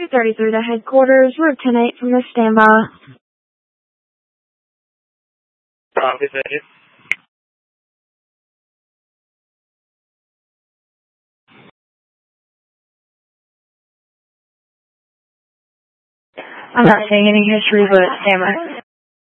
233 to headquarters. Route 10-8 from the standby. Copy, thank you. I'm not seeing any history, but camera.